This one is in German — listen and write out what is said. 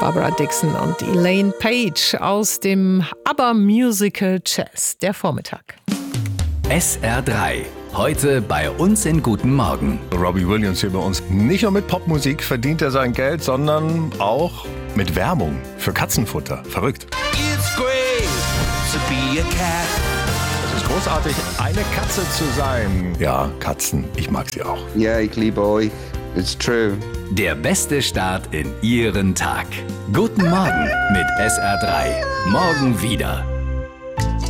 Barbara Dickson und Elaine Page aus dem ABBA-Musical Chess. Der Vormittag. SR3. Heute bei uns in Guten Morgen. Robbie Williams hier bei uns. Nicht nur mit Popmusik verdient er sein Geld, sondern auch mit Werbung für Katzenfutter. Verrückt. It's great to be a cat. Es ist großartig, eine Katze zu sein. Ja, Katzen, ich mag sie auch. Ja, ich liebe euch. It's true. Der beste Start in Ihren Tag. Guten Morgen mit SR3. Morgen wieder.